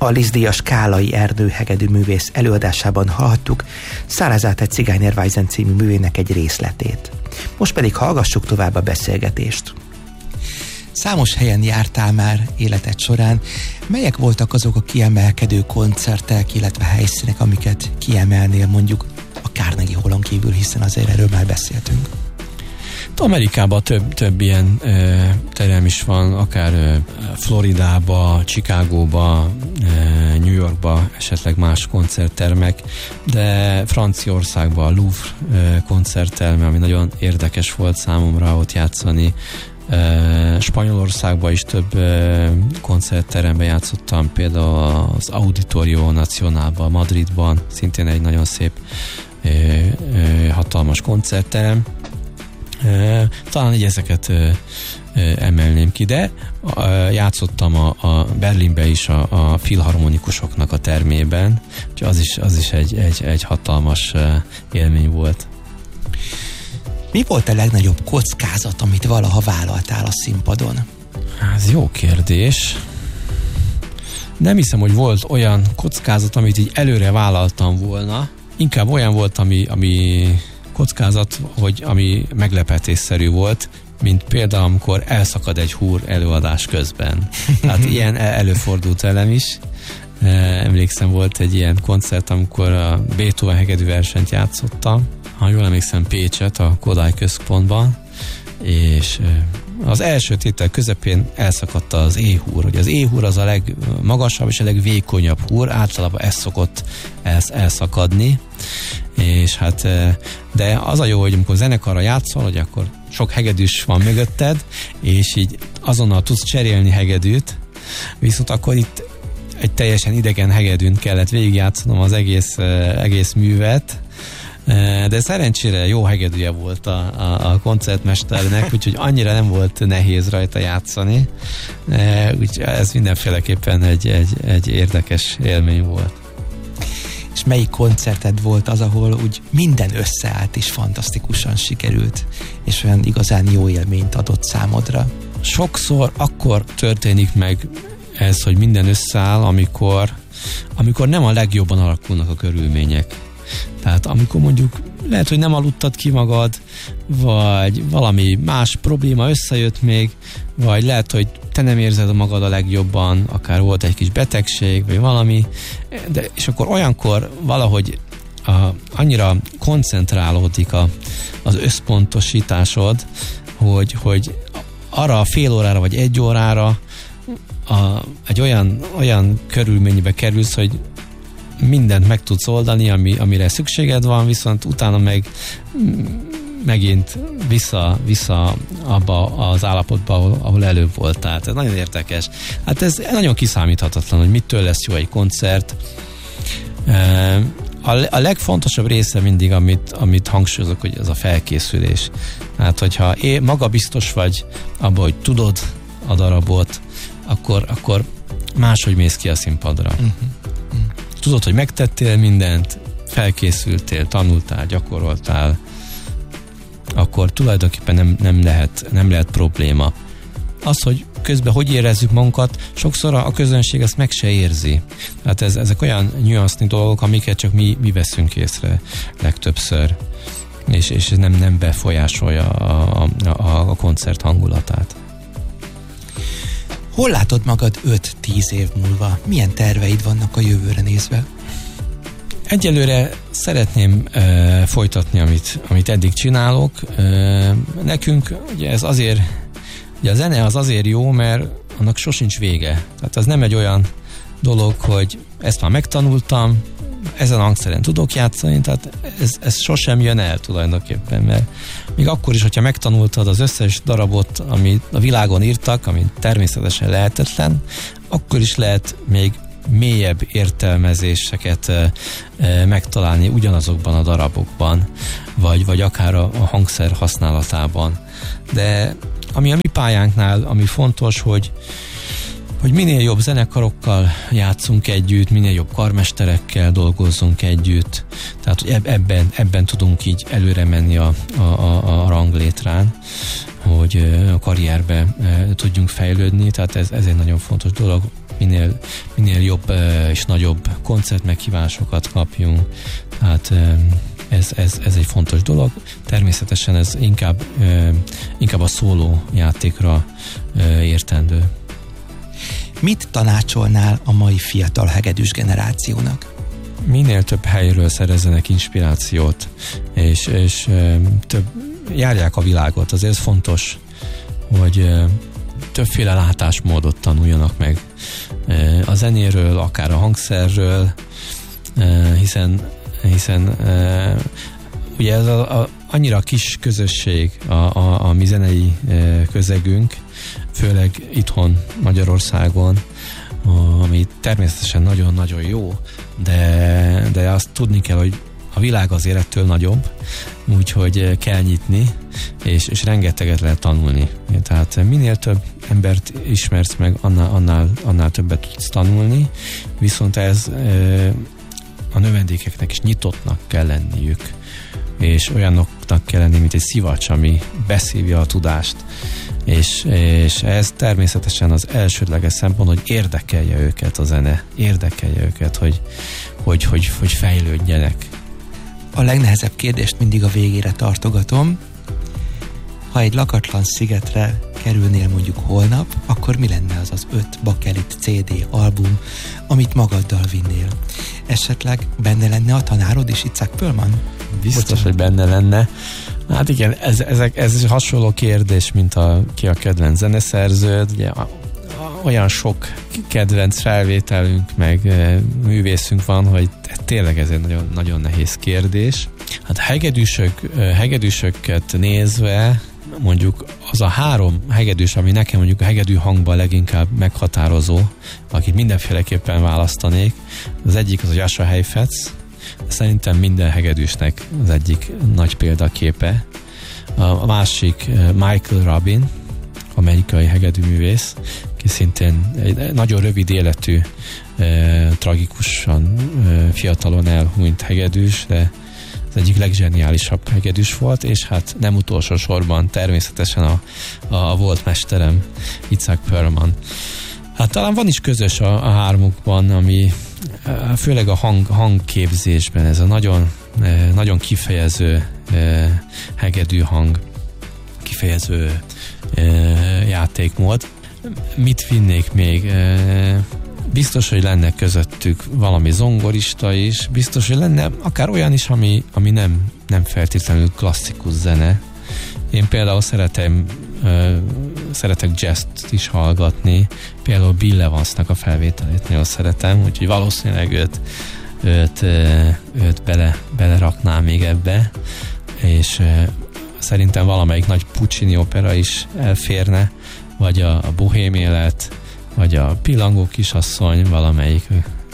A Liszt-díjas Kálai Erdő hegedű művész előadásában hallhattuk Szárázát Cigánynerweisen című művének egy részletét. Most pedig hallgassuk tovább a beszélgetést. Számos helyen jártál már életed során. Melyek voltak azok a kiemelkedő koncertek, illetve helyszínek, amiket kiemelnél mondjuk a Carnegie Hallon kívül, hiszen azért erről már beszéltünk? Amerikában több ilyen terem is van, akár Floridába, Chicagóba, New Yorkba, esetleg más koncerttermek, de Franciaországban a Louvre koncertterme, ami nagyon érdekes volt számomra ott játszani. Spanyolországban is több koncertteremben játszottam, például az Auditorio Nacionalban, Madridban, szintén egy nagyon szép, hatalmas koncertterem. Talán így ezeket emelném ki, de játszottam a Berlinbe is a filharmonikusoknak a termében, úgyhogy az is egy hatalmas élmény volt. Mi volt a legnagyobb kockázat, amit valaha vállaltál a színpadon? Ez jó kérdés. Nem hiszem, hogy volt olyan kockázat, amit így előre vállaltam volna. Inkább olyan volt, ami kockázat, ami meglepetésszerű volt, mint például, amikor elszakad egy húr előadás közben. Tehát ilyen előfordult velem is. Emlékszem, volt egy ilyen koncert, amikor a Beethoven hegedű versenyt játszottam. Ha jól emlékszem, Pécset, a Kodály központban, és az első tétel közepén elszakadt az éhúr. Ugye az éhúr az a legmagasabb és a legvékonyabb húr, általában ez szokott elszakadni, és hát, de az a jó, hogy amikor zenekarra játszol, hogy akkor sok hegedűs van mögötted, és így azonnal tudsz cserélni hegedűt, viszont akkor itt egy teljesen idegen hegedűn kellett végigjátszanom az egész művet, de szerencsére jó hegedűje volt a koncertmesternek, úgyhogy annyira nem volt nehéz rajta játszani, úgyhogy ez mindenféleképpen egy érdekes élmény volt. És melyik koncerted volt az, ahol úgy minden összeállt és fantasztikusan sikerült, és olyan igazán jó élményt adott számodra? Sokszor akkor történik meg ez, hogy minden összeáll, amikor nem a legjobban alakulnak a körülmények. Tehát amikor mondjuk lehet, hogy nem aludtad ki magad, vagy valami más probléma összejött még, vagy lehet, hogy te nem érzed magad a legjobban, akár volt egy kis betegség, vagy valami, és akkor olyankor valahogy annyira koncentrálódik az összpontosításod, hogy arra a fél órára, vagy egy órára egy olyan körülménybe kerülsz, hogy mindent meg tudsz oldani, amire szükséged van, viszont utána megint vissza abba az állapotba, ahol előbb voltál. Ez nagyon érdekes. Hát ez nagyon kiszámíthatatlan, hogy mitől lesz jó egy koncert. A legfontosabb része mindig, amit hangsúlyozok, hogy ez a felkészülés. Hát, hogyha magabiztos vagy abban, hogy tudod a darabot, akkor máshogy mész ki a színpadra. Tudod, hogy megtettél mindent, felkészültél, tanultál, gyakoroltál, akkor tulajdonképpen nem lehet probléma. Az, hogy közben hogy érezzük magunkat, sokszor a közönség ezt meg se érzi. Hát ezek olyan nüansznyi dolgok, amiket csak mi veszünk észre legtöbbször, és nem befolyásolja a koncert hangulatát. Hol látod magad 5-10 év múlva? Milyen terveid vannak a jövőre nézve? Egyelőre szeretném folytatni, amit eddig csinálok. Nekünk ugye ez azért, ugye a zene az azért jó, mert annak sosincs vége. Tehát az nem egy olyan dolog, hogy ezt már megtanultam, ezen a hangszeren tudok játszani, tehát ez sosem jön el tulajdonképpen, mert még akkor is, hogyha megtanultad az összes darabot, amit a világon írtak, ami természetesen lehetetlen, akkor is lehet még mélyebb értelmezéseket megtalálni ugyanazokban a darabokban, vagy akár a hangszer használatában. De ami a mi pályánknál, ami fontos, hogy minél jobb zenekarokkal játszunk együtt, minél jobb karmesterekkel dolgozzunk együtt, tehát hogy ebben tudunk így előre menni a ranglétrán. a karrierbe tudjunk fejlődni, tehát ez egy nagyon fontos dolog, minél jobb és nagyobb koncert meghívásokat kapjunk, tehát ez egy fontos dolog. Természetesen ez inkább a szóló játékra értendő. Mit tanácsolnál a mai fiatal hegedűs generációnak? Minél több helyről szerezzenek inspirációt, és járják a világot. Azért fontos, hogy többféle látásmódot tanuljanak meg a zenéről, akár a hangszerről, hiszen ugye ez annyira kis közösség a mi zenei közegünk, főleg itthon Magyarországon, ami természetesen nagyon-nagyon jó, de azt tudni kell, hogy a világ azért ettől nagyobb, úgyhogy kell nyitni, és rengeteget lehet tanulni. Tehát minél több embert ismersz meg, annál többet tudsz tanulni, viszont ez a növendékeknek is nyitottnak kell lenniük, és olyanoknak kell lenni, mint egy szivacs, ami beszívja a tudást, és ez természetesen az elsődleges szempont, hogy érdekelje őket a zene, érdekelje őket, hogy fejlődjenek. A legnehezebb kérdést mindig a végére tartogatom. Ha egy lakatlan szigetre kerülnél mondjuk holnap, akkor mi lenne az 5 bakelit CD album, amit magaddal vinnél? Esetleg benne lenne a tanárod is, Itzhak Perlman? Biztos, hogy benne lenne. Hát igen, ez hasonló kérdés, mint ki a kedvenc zeneszerződ. Ugye, olyan sok kedvenc felvételünk, meg művészünk van, hogy tényleg ez egy nagyon, nagyon nehéz kérdés. Hát hegedűsöket nézve, mondjuk az a 3 hegedűs, ami nekem mondjuk a hegedű hangban leginkább meghatározó, akit mindenféleképpen választanék. Az egyik az a Jascha Heifetz, szerintem minden hegedűsnek az egyik nagy példaképe. A másik Michael Rabin, amerikai hegedűművész, ki szintén egy nagyon rövid életű, tragikusan fiatalon elhunyt hegedűs, de az egyik legzseniálisabb hegedűs volt, és hát nem utolsó sorban természetesen a volt mesterem, Itzhak Perlman. Hát talán van is közös a hármukban, ami főleg a hangképzésben, ez a nagyon, nagyon kifejező hegedű hang, kifejező játékmód. Mit vinnék még? Biztos, hogy lenne közöttük valami zongorista is, biztos, hogy lenne akár olyan is, ami nem feltétlenül klasszikus zene. Én például szeretek jazzt is hallgatni, például Bill Evansnak a felvételét nagyon szeretem, úgyhogy valószínűleg őt beleraknám még ebbe, és szerintem valamelyik nagy Puccini opera is elférne, vagy a Bohém élet, vagy a Pillangó kisasszony, valamelyik.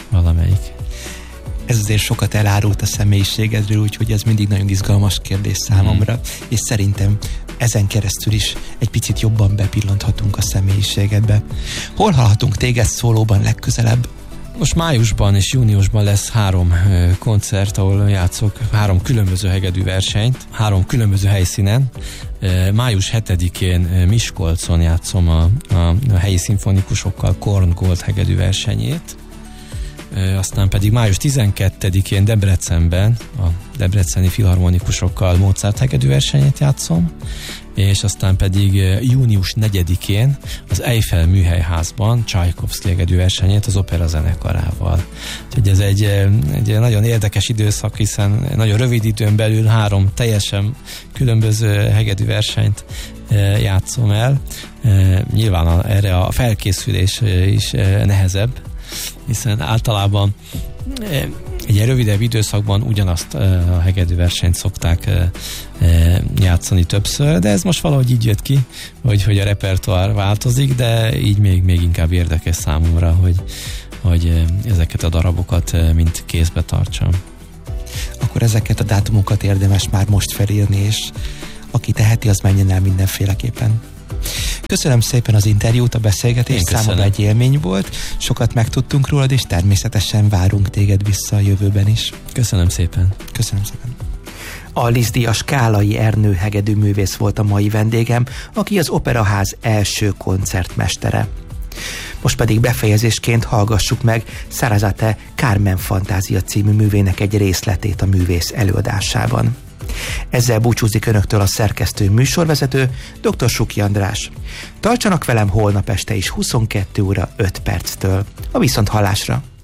Ez azért sokat elárult a személyiségedről, úgyhogy ez mindig nagyon izgalmas kérdés számomra, és szerintem ezen keresztül is egy picit jobban bepillanthatunk a személyiségedbe. Hol hallhatunk téged szólóban legközelebb? Most májusban és júniusban lesz 3 koncert, ahol játszok 3 különböző hegedű versenyt, 3 különböző helyszínen. Május 7-én Miskolcon játszom a helyi szimfonikusokkal Korn Gold hegedű versenyét. Aztán pedig május 12-én Debrecenben a debreceni filharmonikusokkal Mozart hegedű versenyét játszom, és aztán pedig június 4-én az Eiffel műhelyházban Csajkovszky hegedű versenyét az opera zenekarával. Úgyhogy ez egy nagyon érdekes időszak, hiszen nagyon rövid időn belül 3 teljesen különböző hegedű versenyt játszom el. Nyilván erre a felkészülés is nehezebb, hiszen általában egy rövidebb időszakban ugyanazt a hegedű versenyt szokták játszani többször, de ez most valahogy így jött ki, hogy a repertoár változik, de így még inkább érdekes számomra, hogy ezeket a darabokat mind kézbe tartsam. Akkor ezeket a dátumokat érdemes már most felírni, és aki teheti, az menjen el mindenféleképpen. Köszönöm szépen az interjút, a beszélgetést, számomra egy élmény volt, sokat megtudtunk rólad, és természetesen várunk téged vissza a jövőben is. Köszönöm szépen. Köszönöm szépen. A Liszt-díjas Kállai Ernő hegedűművész volt a mai vendégem, aki az Operaház első koncertmestere. Most pedig befejezésként hallgassuk meg Sarasate Carmen Fantázia című művének egy részletét a művész előadásában. Ezzel búcsúzik önöktől a szerkesztő műsorvezető, dr. Suki András. Tartsanak velem holnap este is 22 óra 5 perctől. A viszonthallásra!